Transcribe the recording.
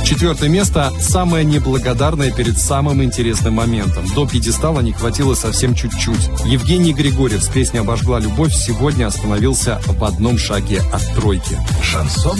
4 место – самое неблагодарное перед самым интересным моментом. До пьедестала не хватило совсем чуть-чуть. Евгений Григорьев с песней «Обожгла любовь» сегодня остановился в одном шаге от тройки. Шансон